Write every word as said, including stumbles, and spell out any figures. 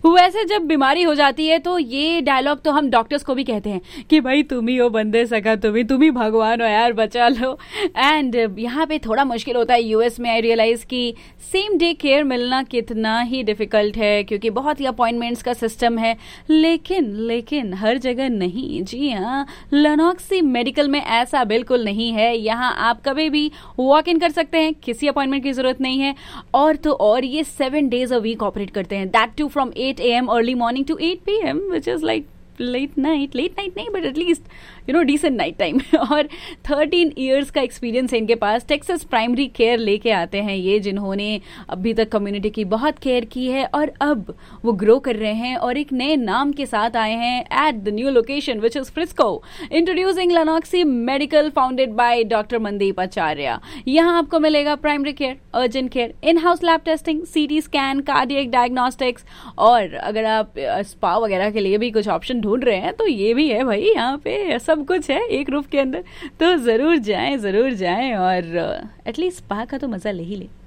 वैसे जब बीमारी हो जाती है तो ये डायलॉग तो हम डॉक्टर्स को भी कहते हैं कि भाई तुम ही हो बंदे सका, तुम ही तुम ही भगवान हो यार, बचा लो। एंड यहाँ पे थोड़ा मुश्किल होता है यूएस में। आई रियलाइज कि सेम डे केयर मिलना कितना ही डिफिकल्ट है, क्योंकि बहुत ही अपॉइंटमेंट्स का सिस्टम है। लेकिन लेकिन हर जगह नहीं। जी हाँ, लेनॉक्सी मेडिकल में ऐसा बिल्कुल नहीं है। यहाँ आप कभी भी वॉक इन कर सकते हैं, किसी अपॉइंटमेंट की जरूरत नहीं है। और तो और ये seven days a week operate करते हैं, that to from eight A M early morning to eight P M, which is like late night late night नहीं but at least you know decent night time. और thirteen years का experience है इनके पास। Texas primary care लेके आते हैं ये, जिन्होंने अभी तक कम्युनिटी की बहुत केयर की है और अब वो ग्रो कर रहे हैं और एक नए नाम के साथ आए हैं at the new location which is Frisco. Introducing लेनॉक्सी medical, founded by doctor Mandeep आचार्य। यहाँ आपको मिलेगा primary care, urgent care, in house lab testing, CT scan, cardiac diagnostics, और अगर आप स्पा वगैरह के लिए भी कुछ ऑप्शन ढूंढ रहे हैं तो ये भी है भाई, यहाँ पे सब कुछ है एक रूफ के अंदर। तो जरूर जाएं, जरूर जाएं और एटलीस्ट स्पा का तो मजा ले ही ले।